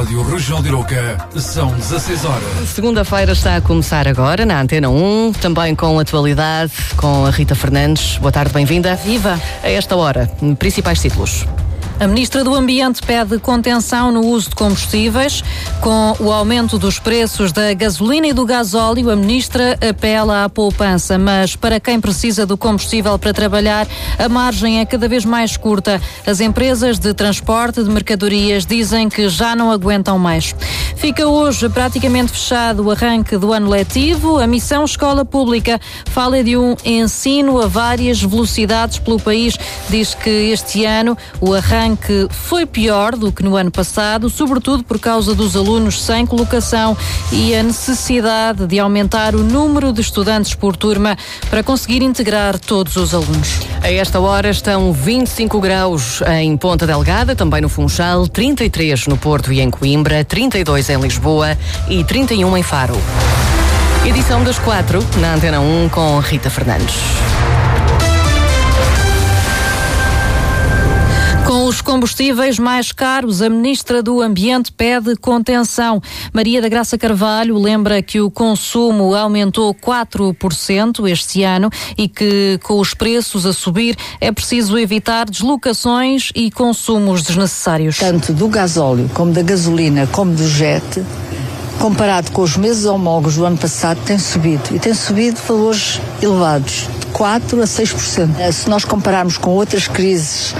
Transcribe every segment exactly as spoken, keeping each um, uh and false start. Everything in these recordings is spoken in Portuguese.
Rádio Regional de Arouca, são dezasseis horas. Segunda-feira está a começar agora na Antena um, também com atualidade, com a Rita Fernandes. Boa tarde, bem-vinda. Viva! A esta hora, principais títulos. A Ministra do Ambiente pede contenção no uso de combustíveis. Com o aumento dos preços da gasolina e do gasóleo, a Ministra apela à poupança. Mas para quem precisa do combustível para trabalhar, a margem é cada vez mais curta. As empresas de transporte de mercadorias dizem que já não aguentam mais. Fica hoje praticamente fechado o arranque do ano letivo. A Missão Escola Pública fala de um ensino a várias velocidades pelo país. Diz que este ano o arranque que foi pior do que no ano passado, sobretudo por causa dos alunos sem colocação e a necessidade de aumentar o número de estudantes por turma para conseguir integrar todos os alunos. A esta hora estão vinte e cinco graus em Ponta Delgada, também no Funchal, trinta e três no Porto e em Coimbra, trinta e dois em Lisboa e trinta e um em Faro. Edição das quatro na Antena um com Rita Fernandes. Com os combustíveis mais caros, a Ministra do Ambiente pede contenção. Maria da Graça Carvalho lembra que o consumo aumentou quatro por cento este ano e que, com os preços a subir, é preciso evitar deslocações e consumos desnecessários. Tanto do gasóleo, como da gasolina, como do jet, comparado com os meses homólogos do ano passado, tem subido. E tem subido valores elevados, de quatro a seis por cento. Se nós compararmos com outras crises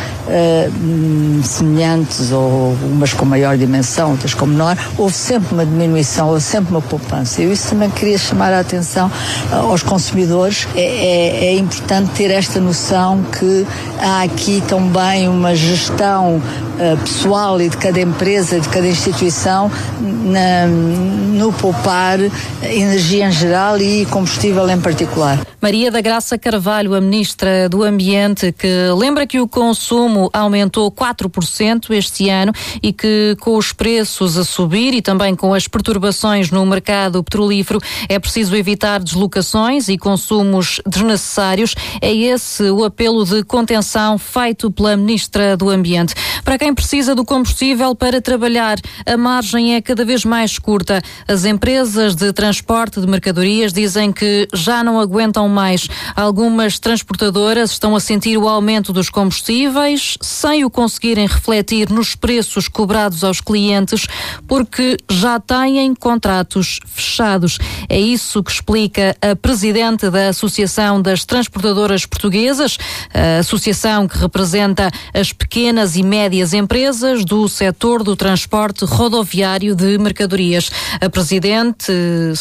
uh, semelhantes, ou umas com maior dimensão, outras com menor, houve sempre uma diminuição, houve sempre uma poupança. Eu isso também queria chamar a atenção uh, aos consumidores. É, é, é importante ter esta noção que há aqui também uma gestão uh, pessoal e de cada empresa, de cada instituição, na, no poupar energia em geral e combustível em particular. Maria da Graça Carvalho, a Ministra do Ambiente, que lembra que o consumo aumentou quatro por cento este ano e que, com os preços a subir e também com as perturbações no mercado petrolífero, é preciso evitar deslocações e consumos desnecessários. É esse o apelo de contenção feito pela Ministra do Ambiente. Para quem precisa do combustível para trabalhar, a margem é cada vez mais curta. As empresas de transporte de mercadorias dizem que já não aguentam mais. Algumas transportadoras estão a sentir o aumento dos combustíveis sem o conseguirem refletir nos preços cobrados aos clientes porque já têm contratos fechados. É isso que explica a presidente da Associação das Transportadoras Portuguesas, a associação que representa as pequenas e médias empresas do setor do transporte rodoviário de mercadorias. A presidente,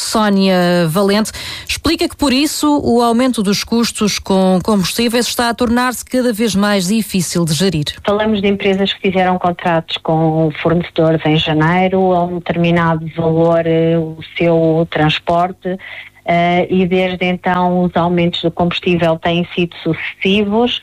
Sónia Valente, explica que por isso o aumento dos custos com combustíveis está a tornar-se cada vez mais difícil de gerir. Falamos de empresas que fizeram contratos com fornecedores em janeiro, a um determinado valor o seu transporte, uh, e desde então os aumentos do combustível têm sido sucessivos,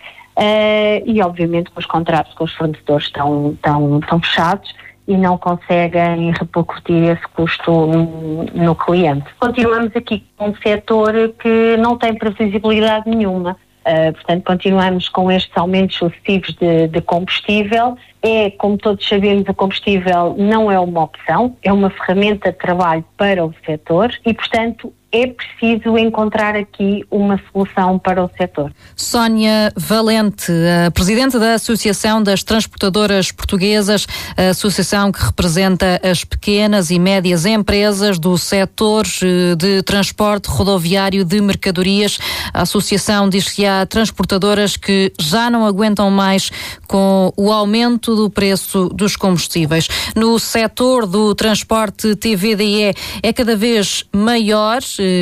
uh, e obviamente que os contratos com os fornecedores estão, estão, estão fechados e não conseguem repercutir esse custo no, no cliente. Continuamos aqui com um setor que não tem previsibilidade nenhuma. Uh, portanto, continuamos com estes aumentos sucessivos de, de combustível. É, como todos sabemos, o combustível não é uma opção, é uma ferramenta de trabalho para o setor e, portanto, é preciso encontrar aqui uma solução para o setor. Sónia Valente, a presidente da Associação das Transportadoras Portuguesas, a associação que representa as pequenas e médias empresas do setor de transporte rodoviário de mercadorias. A associação diz que há transportadoras que já não aguentam mais com o aumento do preço dos combustíveis. No setor do transporte T V D E é cada vez maior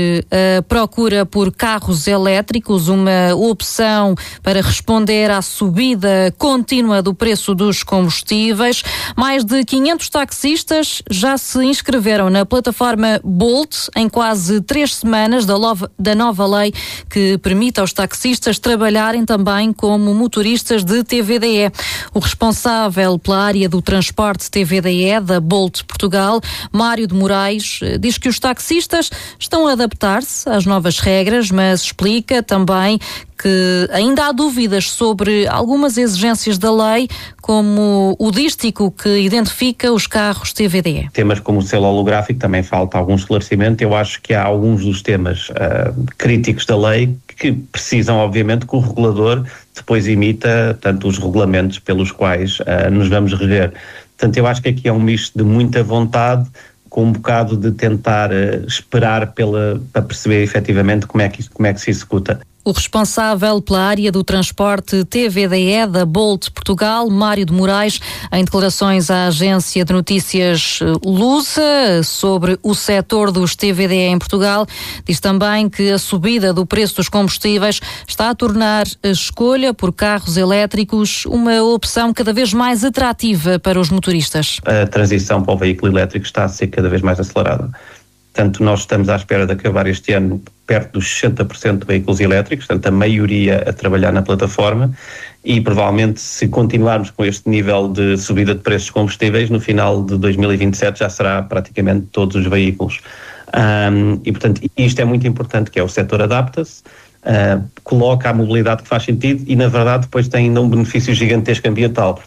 a procura por carros elétricos, uma opção para responder à subida contínua do preço dos combustíveis. Mais de quinhentos taxistas já se inscreveram na plataforma Bolt em quase três semanas da nova, da nova lei que permite aos taxistas trabalharem também como motoristas de T V D E. O responsável pela área do transporte T V D E da Bolt Portugal, Mário de Moraes, diz que os taxistas estão vão adaptar-se às novas regras, mas explica também que ainda há dúvidas sobre algumas exigências da lei, como o dístico que identifica os carros T V D E. Temas como o selo holográfico também falta algum esclarecimento. Eu acho que há alguns dos temas uh, críticos da lei que precisam, obviamente, que o regulador depois imita tanto os regulamentos pelos quais uh, nos vamos reger. Portanto, eu acho que aqui é um misto de muita vontade com um bocado de tentar uh, esperar pela, para perceber efetivamente como é que, como é que se executa. O responsável pela área do transporte T V D E da Bolt Portugal, Mário de Moraes, em declarações à agência de notícias Lusa sobre o setor dos T V D E em Portugal, diz também que a subida do preço dos combustíveis está a tornar a escolha por carros elétricos uma opção cada vez mais atrativa para os motoristas. A transição para o veículo elétrico está a ser cada vez mais acelerada. Portanto, nós estamos à espera de acabar este ano perto dos sessenta por cento de veículos elétricos, portanto, a maioria a trabalhar na plataforma, e provavelmente, se continuarmos com este nível de subida de preços de combustíveis, no final de dois mil e vinte e sete já será praticamente todos os veículos. Um, e, portanto, isto é muito importante, que é o setor adapta-se, uh, coloca a mobilidade que faz sentido e, na verdade, depois tem ainda um benefício gigantesco ambiental.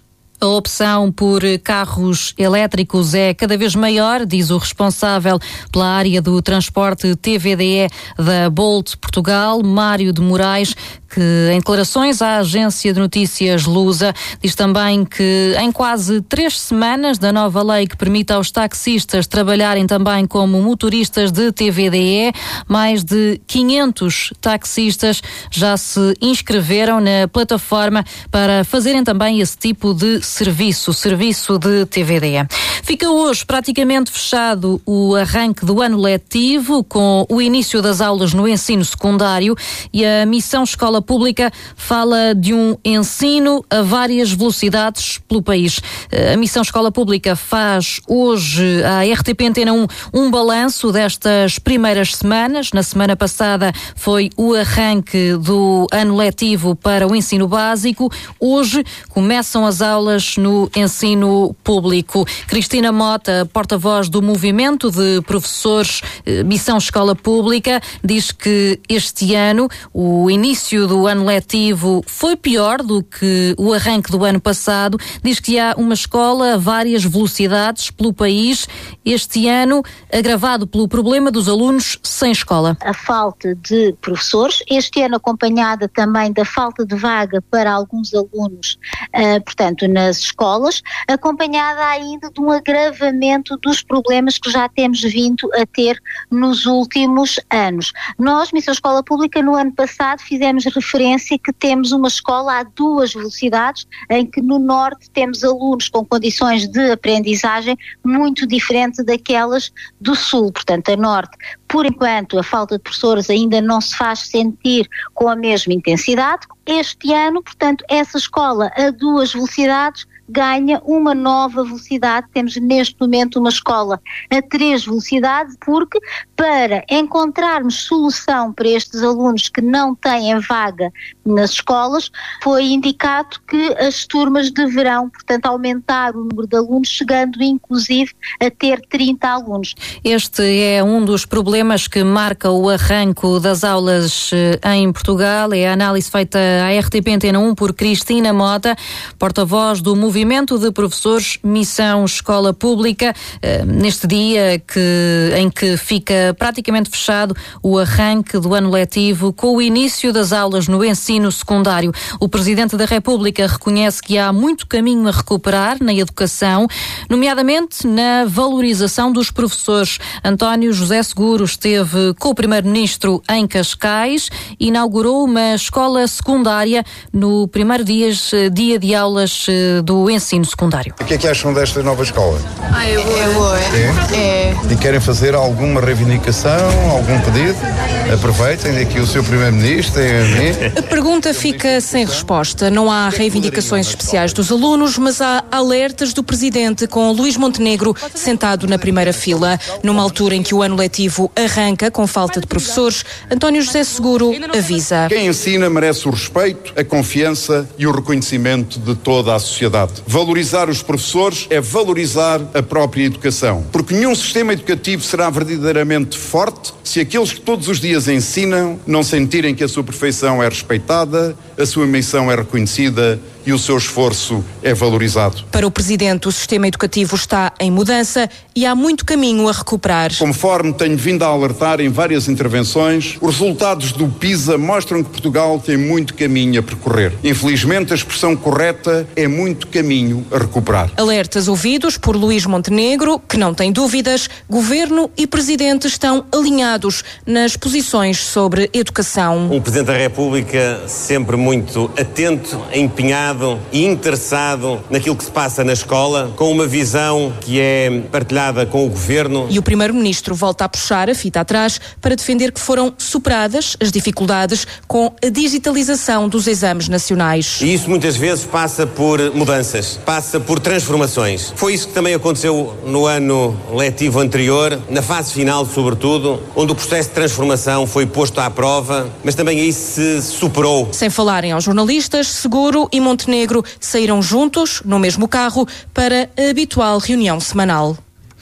A opção por carros elétricos é cada vez maior, diz o responsável pela área do transporte T V D E da Bolt Portugal, Mário de Moraes, que em declarações à agência de notícias Lusa diz também que em quase três semanas da nova lei que permite aos taxistas trabalharem também como motoristas de T V D E, mais de quinhentos taxistas já se inscreveram na plataforma para fazerem também esse tipo de serviço, serviço de T V D E. Fica hoje praticamente fechado o arranque do ano letivo, com o início das aulas no ensino secundário, e a Missão Escola Pública fala de um ensino a várias velocidades pelo país. A Missão Escola Pública faz hoje à R T P Antena um um balanço destas primeiras semanas. Na semana passada foi o arranque do ano letivo para o ensino básico. Hoje começam as aulas no ensino público. Cristina Mota, porta-voz do Movimento de Professores Missão Escola Pública, diz que este ano o início do ano letivo foi pior do que o arranque do ano passado. Diz que há uma escola a várias velocidades pelo país, este ano agravado pelo problema dos alunos sem escola. A falta de professores, este ano acompanhada também da falta de vaga para alguns alunos, uh, portanto, nas escolas, acompanhada ainda de um agravamento dos problemas que já temos vindo a ter nos últimos anos. Nós, Missão Escola Pública, no ano passado fizemos referência que temos uma escola a duas velocidades, em que no norte temos alunos com condições de aprendizagem muito diferentes daquelas do sul. Portanto, a norte, por enquanto, a falta de professores ainda não se faz sentir com a mesma intensidade. Este ano, portanto, essa escola a duas velocidades ganha uma nova velocidade. Temos neste momento uma escola a três velocidades, porque para encontrarmos solução para estes alunos que não têm vaga nas escolas, foi indicado que as turmas deverão, portanto, aumentar o número de alunos, chegando inclusive a ter trinta alunos. Este é um dos problemas que marca o arranco das aulas em Portugal. É a análise feita à R T P Antena um por Cristina Mota, porta-voz do Movimento de Professores Missão Escola Pública, neste dia que, em que fica praticamente fechado o arranque do ano letivo com o início das aulas no ensino secundário. O Presidente da República reconhece que há muito caminho a recuperar na educação, nomeadamente na valorização dos professores. António José Seguro esteve com o Primeiro-Ministro em Cascais e inaugurou uma escola secundária no primeiro dia, dia de aulas do ensino secundário. O que é que acham desta nova escola? Ah, é boa. É boa, é? É. E querem fazer alguma reivindicação, algum pedido? Aproveitem aqui o seu Primeiro-Ministro. A pergunta fica sem resposta. Não há reivindicações especiais dos alunos, mas há alertas do Presidente, com Luís Montenegro sentado na primeira fila. Numa altura em que o ano letivo arranca com falta de professores, António José Seguro avisa. Quem ensina merece o respeito, a confiança e o reconhecimento de toda a sociedade. Valorizar os professores é valorizar a própria educação, porque nenhum sistema educativo será verdadeiramente forte se aqueles que todos os dias ensinam não sentirem que a sua perfeição é respeitada, a sua missão é reconhecida e o seu esforço é valorizado. Para o Presidente, o sistema educativo está em mudança e há muito caminho a recuperar. Conforme tenho vindo a alertar em várias intervenções, os resultados do PISA mostram que Portugal tem muito caminho a percorrer. Infelizmente, a expressão correta é muito caminho a recuperar. Alertas ouvidos por Luís Montenegro, que não tem dúvidas, Governo e Presidente estão alinhados nas posições sobre educação. O Presidente da República sempre muito atento, empenhado e interessado naquilo que se passa na escola, com uma visão que é partilhada com o Governo. E o Primeiro-Ministro volta a puxar a fita atrás para defender que foram superadas as dificuldades com a digitalização dos exames nacionais. E isso muitas vezes passa por mudanças, passa por transformações. Foi isso que também aconteceu no ano letivo anterior, na fase final sobretudo, onde o processo de transformação foi posto à prova, mas também aí se superou. Sem falarem aos jornalistas, Seguro e Montenegro saíram juntos, no mesmo carro, para a habitual reunião semanal.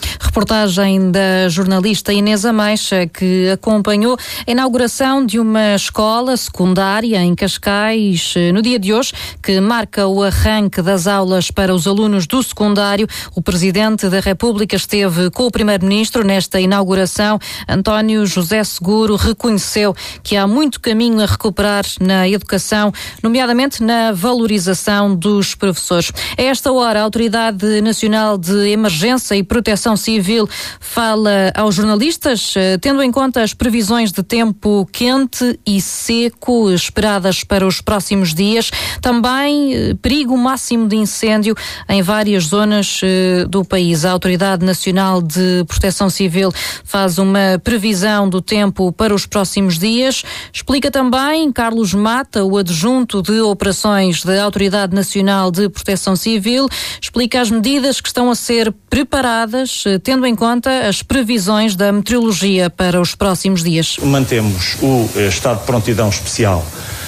Reportagem da jornalista Inês Ameixa, que acompanhou a inauguração de uma escola secundária em Cascais no dia de hoje, que marca o arranque das aulas para os alunos do secundário. O Presidente da República esteve com o Primeiro-Ministro nesta inauguração. António José Seguro reconheceu que há muito caminho a recuperar na educação, nomeadamente na valorização dos professores. A esta hora, a Autoridade Nacional de Emergência e Proteção Civil fala aos jornalistas, tendo em conta as previsões de tempo quente e seco esperadas para os próximos dias. Também perigo máximo de incêndio em várias zonas do país. A Autoridade Nacional de Proteção Civil faz uma previsão do tempo para os próximos dias. Explica também Carlos Mata, o adjunto de operações da Autoridade Nacional de Proteção Civil, explica as medidas que estão a ser preparadas, tendo em conta as previsões da meteorologia para os próximos dias. Mantemos o estado de prontidão especial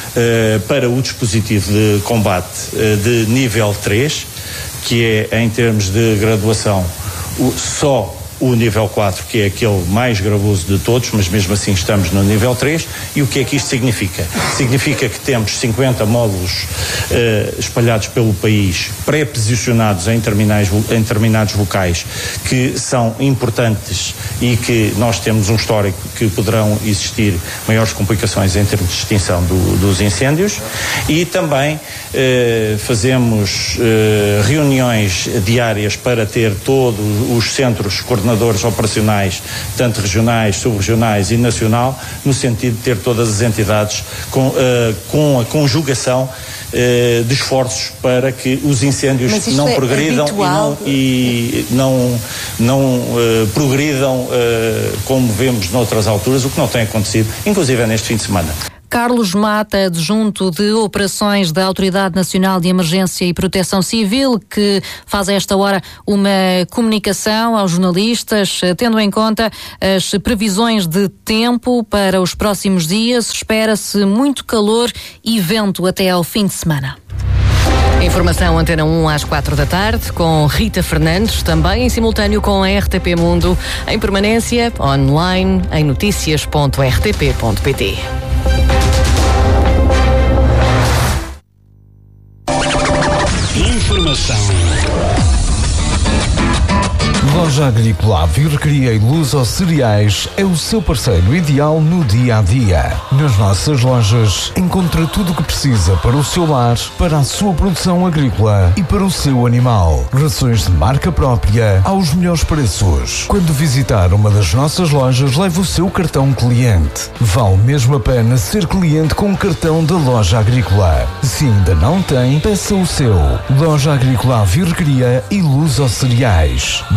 uh, para o dispositivo de combate uh, de nível três, que é, em termos de graduação, o, só o nível quatro, que é aquele mais gravoso de todos, mas mesmo assim estamos no nível três. E o que é que isto significa? Significa que temos cinquenta módulos uh, espalhados pelo país, pré-posicionados em, terminais, em determinados locais, que são importantes e que nós temos um histórico que poderão existir maiores complicações em termos de extinção do, dos incêndios. E também uh, fazemos uh, reuniões diárias para ter todos os centros coordenados operacionais, tanto regionais, subregionais e nacional, no sentido de ter todas as entidades com, uh, com a conjugação uh, de esforços para que os incêndios não é progridam e não, e não, não uh, progridam uh, como vemos noutras alturas, o que não tem acontecido, inclusive neste fim de semana. Carlos Mata, adjunto de operações da Autoridade Nacional de Emergência e Proteção Civil, que faz a esta hora uma comunicação aos jornalistas, tendo em conta as previsões de tempo para os próximos dias. Espera-se muito calor e vento até ao fim de semana. Informação Antena um às quatro da tarde, com Rita Fernandes, também em simultâneo com a R T P Mundo, em permanência, online, em notícias ponto r t p ponto p t. Informação. Loja Agrícola Virrecria e Luz aos Cereais é o seu parceiro ideal no dia-a-dia. Nas nossas lojas encontra tudo o que precisa para o seu lar, para a sua produção agrícola e para o seu animal. Rações de marca própria aos melhores preços. Quando visitar uma das nossas lojas, leve o seu cartão cliente. Vale mesmo a pena ser cliente com o cartão da Loja Agrícola. Se ainda não tem, peça o seu. Loja Agrícola Virrecria e Luz aos Cereais. Venha visitar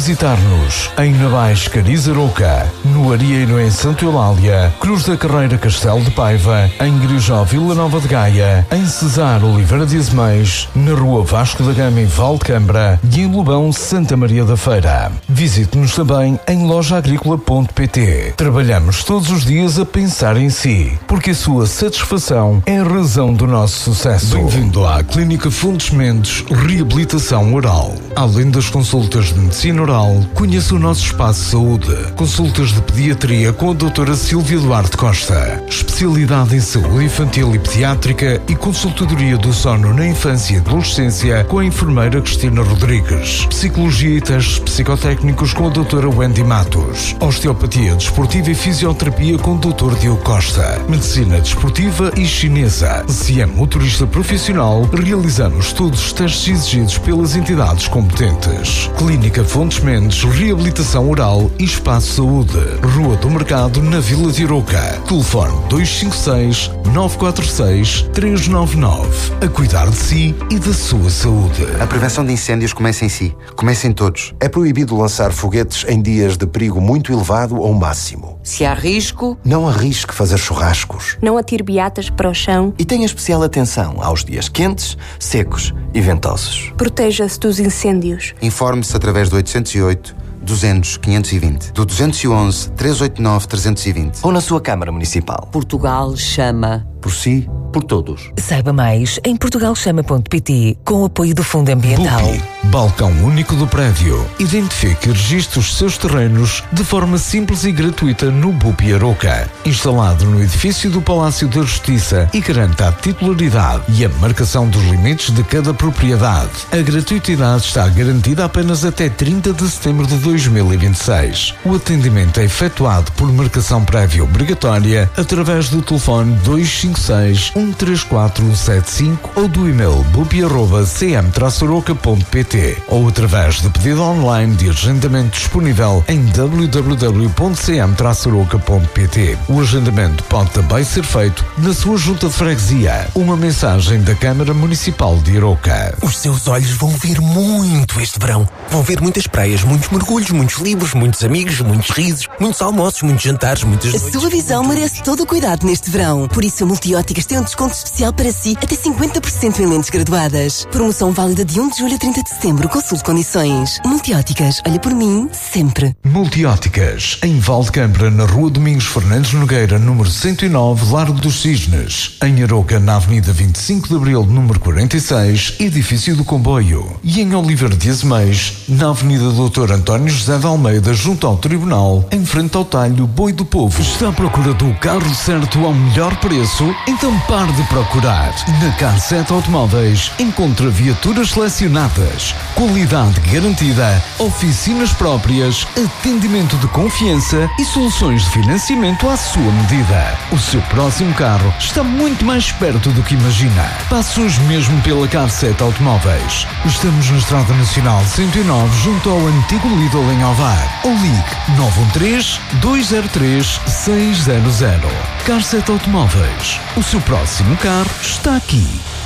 visitar-nos em Navais Cariz Aroca, no Arieiro em Santo Eulália, Cruz da Carreira Castelo de Paiva, em Grijó Vila Nova de Gaia, em Cesar Oliveira de Azeméis, na Rua Vasco da Gama em Valdecambra e em Lobão Santa Maria da Feira. Visite-nos também em loja agrícola ponto pt. Trabalhamos todos os dias a pensar em si, porque a sua satisfação é a razão do nosso sucesso. Bem-vindo à Clínica Fontes Mendes Reabilitação Oral. Além das consultas de medicina oral, conheça o nosso espaço de saúde. Consultas de pediatria com a doutora Silvia Duarte Costa. Especialidade em saúde infantil e pediátrica e consultadoria do sono na infância e adolescência com a enfermeira Cristina Rodrigues. Psicologia e testes psicotécnicos com a doutora Wendy Matos. Osteopatia desportiva e fisioterapia com o doutor Diogo Costa. Medicina desportiva e chinesa. Se é motorista profissional, realizamos todos os testes exigidos pelas entidades competentes. Clínica Fontes Mendes Reabilitação Oral e Espaço Saúde. Rua do Mercado, na Vila de Aroca. Telefone dois cinco seis, nove quatro seis, três nove nove. A cuidar de si e da sua saúde. A prevenção de incêndios começa em si. Começa em todos. É proibido lançar foguetes em dias de perigo muito elevado ou máximo. Se há risco, não arrisque fazer churrascos. Não atire beatas para o chão. E tenha especial atenção aos dias quentes, secos e ventosos. Proteja-se dos incêndios. Informe-se através do oitocentos e oito, duzentos, quinhentos e vinte, do duzentos e onze, trezentos e oitenta e nove, trezentos e vinte ou na sua Câmara Municipal. Portugal chama. Por si, por todos. Saiba mais em portugal chama ponto pt com o apoio do Fundo Ambiental. Bupi, balcão único do prédio. Identifique e registre os seus terrenos de forma simples e gratuita no Bupi Aroca. Instalado no edifício do Palácio da Justiça e garanta a titularidade e a marcação dos limites de cada propriedade. A gratuitidade está garantida apenas até trinta de setembro de dois mil e vinte e seis. O atendimento é efetuado por marcação prévia obrigatória através do telefone dois cinco seis, um três quatro sete cinco ou do e-mail bupi arroba c m traço aroca ponto pt ou através de pedido online de agendamento disponível em w w w ponto c m traço aroca ponto pt. O agendamento pode também ser feito na sua junta de freguesia. Uma mensagem da Câmara Municipal de Aroca. Os seus olhos vão ver muito este verão. Vão ver muitas praias, muitos mergulhos, muitos livros, muitos amigos, muitos risos, muitos almoços, muitos jantares, muitas noites. A sua visão merece todo o cuidado neste verão. Por isso, a Multióticas tem um desconto especial para si, até cinquenta por cento em lentes graduadas. Promoção válida de um de julho a trinta de setembro. Consulte condições. Multióticas, olha por mim, sempre. Multióticas, em Valdecambra, na Rua Domingos Fernandes Nogueira, número cento e nove, Largo dos Cisnes. Em Aroca, na Avenida vinte e cinco de Abril, número quarenta e seis, Edifício do Comboio. E em Oliveira de Azeméis, na Avenida doutor António José de Almeida, junto ao Tribunal, em frente ao talho Boi do Povo. Está à procura do carro certo ao melhor preço? Então pare de procurar. Na Carset Automóveis encontra viaturas selecionadas, qualidade garantida, oficinas próprias, atendimento de confiança e soluções de financiamento à sua medida. O seu próximo carro está muito mais perto do que imagina. Passe hoje mesmo pela Carset Automóveis. Estamos na Estrada Nacional cento e nove, junto ao antigo Lidl em Ovar. Ou ligue nove um três, dois zero três, seis zero zero. Carset Automóveis. O seu próximo carro está aqui.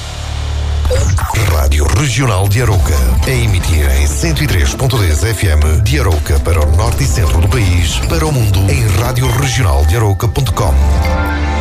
Rádio Regional de Aroca, a emitir em cento e três ponto dez F M de Aroca para o norte e centro do país, para o mundo em rádio regional de aroca ponto com.